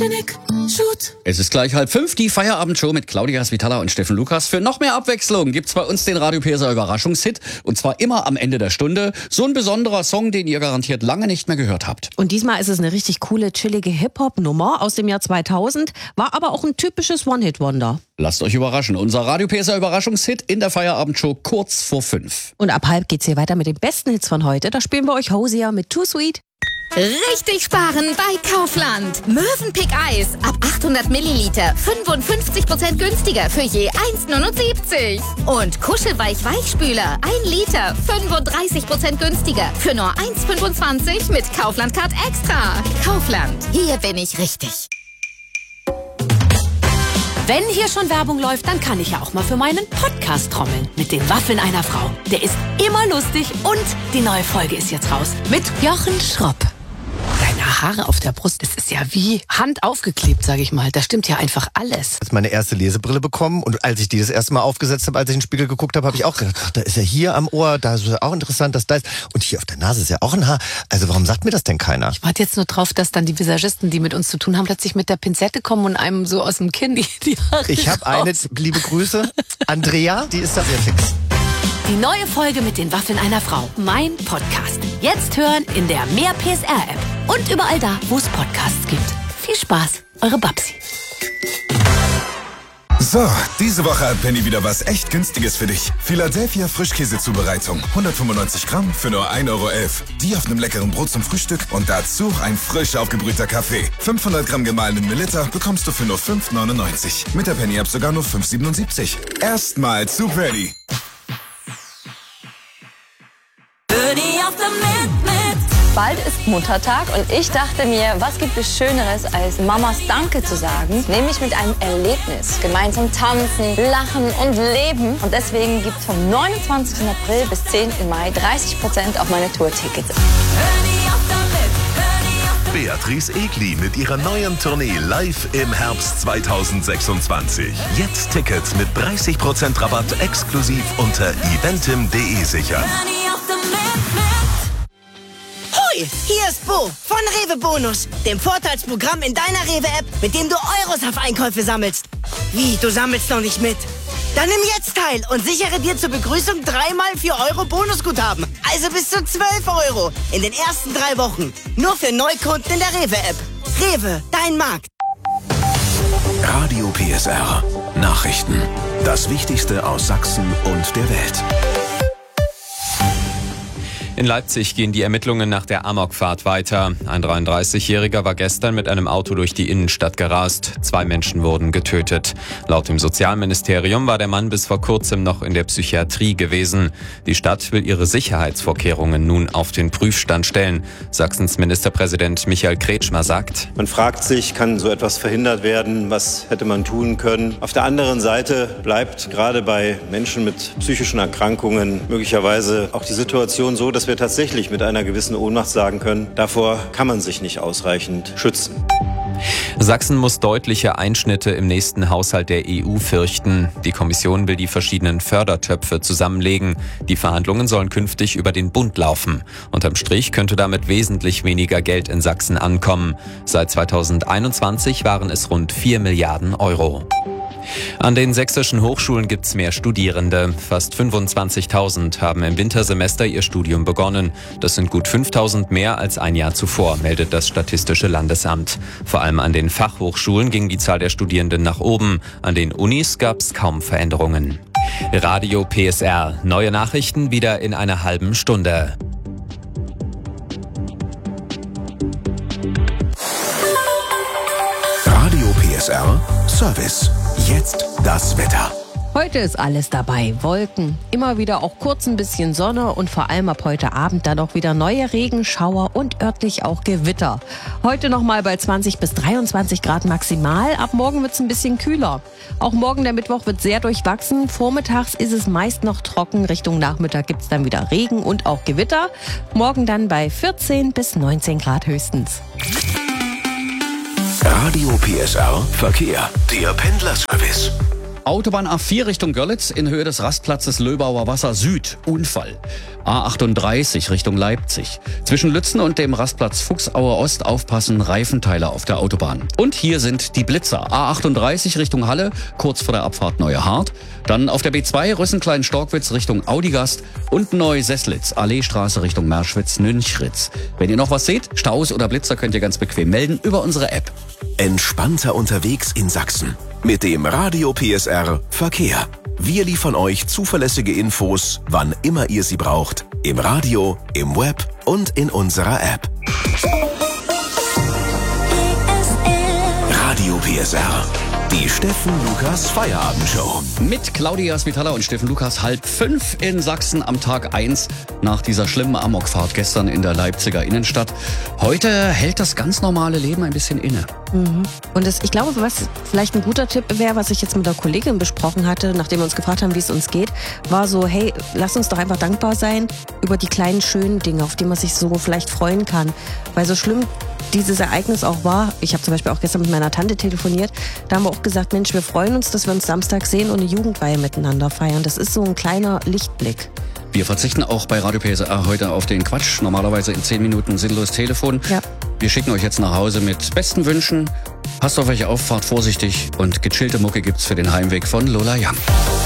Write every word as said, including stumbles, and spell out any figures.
Es ist gleich halb fünf, die Feierabendshow mit Claudia Svitala und Steffen Lukas. Für noch mehr Abwechslung gibt's bei uns den Radio P S R Überraschungshit. Und zwar immer am Ende der Stunde. So ein besonderer Song, den ihr garantiert lange nicht mehr gehört habt. Und diesmal ist es eine richtig coole, chillige Hip-Hop-Nummer aus dem Jahr zweitausend. War aber auch ein typisches One-Hit-Wonder. Lasst euch überraschen. Unser Radio P S R Überraschungshit in der Feierabendshow kurz vor fünf. Und ab halb geht's hier weiter mit den besten Hits von heute. Da spielen wir euch Hosier mit Too Sweet. Richtig sparen bei Kaufland. Mövenpick Eis ab achthundert Milliliter fünfundfünfzig Prozent günstiger für je eins Komma neunundsiebzig. Und Kuschelweich Weichspüler ein Liter fünfunddreißig Prozent günstiger für nur eins Komma fünfundzwanzig mit Kaufland Card Extra. Kaufland, hier bin ich richtig. Wenn hier schon Werbung läuft, dann kann ich ja auch mal für meinen Podcast trommeln. Mit den Waffeln einer Frau. Der ist immer lustig und die neue Folge ist jetzt raus. Mit Jochen Schropp. Deine Haare auf der Brust, das ist ja wie Hand aufgeklebt, sag ich mal. Da stimmt ja einfach alles. Ich habe meine erste Lesebrille bekommen und als ich die das erste Mal aufgesetzt habe, als ich in den Spiegel geguckt habe, habe ich auch gedacht, ach, da ist ja hier am Ohr, da ist ja auch interessant, dass da ist. Und hier auf der Nase ist ja auch ein Haar. Also warum sagt mir das denn keiner? Ich warte jetzt nur drauf, dass dann die Visagisten, die mit uns zu tun haben, plötzlich mit der Pinzette kommen und einem so aus dem Kinn die, die Haare Ich habe eine, liebe Grüße, Andrea, die ist da sehr fix. Die neue Folge mit den Waffeln einer Frau. Mein Podcast. Jetzt hören in der Mehr P S R App. Und überall da, wo es Podcasts gibt. Viel Spaß, eure Babsi. So, diese Woche hat Penny wieder was echt Günstiges für dich. Philadelphia Frischkäsezubereitung. hundertfünfundneunzig Gramm für nur ein Euro elf. Die auf einem leckeren Brot zum Frühstück und dazu ein frisch aufgebrühter Kaffee. fünfhundert Gramm gemahlenen Milliliter bekommst du für nur fünf neunundneunzig. Mit der Penny-App sogar nur fünf siebenundsiebzig. Erstmal zu Penny. Bald ist Muttertag und ich dachte mir, was gibt es Schöneres, als Mamas Danke zu sagen? Nämlich mit einem Erlebnis. Gemeinsam tanzen, lachen und leben. Und deswegen gibt es vom neunundzwanzigsten April bis zehnten Mai dreißig Prozent auf meine Tourtickets. Beatrice Egli mit ihrer neuen Tournee live im Herbst zweitausendsechsundzwanzig. Jetzt Tickets mit dreißig Prozent Rabatt exklusiv unter eventim punkt de sichern. Hoi, hier ist Bo von Rewe Bonus, dem Vorteilsprogramm in deiner Rewe-App, mit dem du Euros auf Einkäufe sammelst. Wie, du sammelst noch nicht mit? Dann nimm jetzt teil und sichere dir zur Begrüßung dreimal vier Euro Bonusguthaben. Also bis zu zwölf Euro in den ersten drei Wochen. Nur für Neukunden in der Rewe-App. Rewe, dein Markt. Radio P S R. Nachrichten. Das Wichtigste aus Sachsen und der Welt. In Leipzig gehen die Ermittlungen nach der Amokfahrt weiter. Ein dreiunddreißigjähriger war gestern mit einem Auto durch die Innenstadt gerast. Zwei Menschen wurden getötet. Laut dem Sozialministerium war der Mann bis vor kurzem noch in der Psychiatrie gewesen. Die Stadt will ihre Sicherheitsvorkehrungen nun auf den Prüfstand stellen. Sachsens Ministerpräsident Michael Kretschmer sagt: Man fragt sich, kann so etwas verhindert werden? Was hätte man tun können? Auf der anderen Seite bleibt gerade bei Menschen mit psychischen Erkrankungen möglicherweise auch die Situation so, dass wir tatsächlich mit einer gewissen Ohnmacht sagen können, davor kann man sich nicht ausreichend schützen. Sachsen muss deutliche Einschnitte im nächsten Haushalt der E U fürchten. Die Kommission will die verschiedenen Fördertöpfe zusammenlegen. Die Verhandlungen sollen künftig über den Bund laufen. Unterm Strich könnte damit wesentlich weniger Geld in Sachsen ankommen. Seit zweitausendeinundzwanzig waren es rund vier Milliarden Euro. An den sächsischen Hochschulen gibt's mehr Studierende. Fast fünfundzwanzigtausend haben im Wintersemester ihr Studium begonnen. Das sind gut fünftausend mehr als ein Jahr zuvor, meldet das Statistische Landesamt. Vor allem an den Fachhochschulen ging die Zahl der Studierenden nach oben. An den Unis gab's kaum Veränderungen. Radio P S R. Neue Nachrichten wieder in einer halben Stunde. Radio P S R Service. Jetzt das Wetter. Heute ist alles dabei. Wolken, immer wieder auch kurz ein bisschen Sonne und vor allem ab heute Abend dann auch wieder neue Regenschauer und örtlich auch Gewitter. Heute nochmal bei zwanzig bis dreiundzwanzig Grad maximal. Ab morgen wird es ein bisschen kühler. Auch morgen der Mittwoch wird sehr durchwachsen. Vormittags ist es meist noch trocken. Richtung Nachmittag gibt es dann wieder Regen und auch Gewitter. Morgen dann bei vierzehn bis neunzehn Grad höchstens. Radio P S R Verkehr. Der Pendlerservice. Autobahn A vier Richtung Görlitz in Höhe des Rastplatzes Löbauer Wasser Süd. Unfall. A achtunddreißig Richtung Leipzig. Zwischen Lützen und dem Rastplatz Fuchsauer Ost aufpassen, Reifenteile auf der Autobahn. Und hier sind die Blitzer. A achtunddreißig Richtung Halle, kurz vor der Abfahrt Neue Hart. Dann auf der B zwei Rüssenklein-Storkwitz Richtung Audigast und Neu-Sesslitz, Alleestraße Richtung Merschwitz-Nünchritz. Wenn ihr noch was seht, Staus oder Blitzer, könnt ihr ganz bequem melden über unsere App. Entspannter unterwegs in Sachsen. Mit dem Radio P S R Verkehr. Wir liefern euch zuverlässige Infos, wann immer ihr sie braucht. Im Radio, im Web und in unserer App. Radio P S R. Die Steffen Lukas Feierabendshow. Mit Claudia Svitala und Steffen Lukas halb fünf in Sachsen am Tag eins nach dieser schlimmen Amokfahrt gestern in der Leipziger Innenstadt. Heute hält das ganz normale Leben ein bisschen inne. Mhm. Und das, ich glaube, was vielleicht ein guter Tipp wäre, was ich jetzt mit der Kollegin besprochen hatte, nachdem wir uns gefragt haben, wie es uns geht, war so, hey, lass uns doch einfach dankbar sein über die kleinen schönen Dinge, auf die man sich so vielleicht freuen kann. Weil so schlimm dieses Ereignis auch war, ich habe zum Beispiel auch gestern mit meiner Tante telefoniert, da haben wir auch gesagt, Mensch, wir freuen uns, dass wir uns Samstag sehen und eine Jugendweihe miteinander feiern. Das ist so ein kleiner Lichtblick. Wir verzichten auch bei Radio P S R heute auf den Quatsch. Normalerweise in zehn Minuten sinnlos Telefon. Ja. Wir schicken euch jetzt nach Hause mit besten Wünschen. Passt auf euch auf, fahrt vorsichtig und gechillte Mucke gibt's für den Heimweg von Lola Young.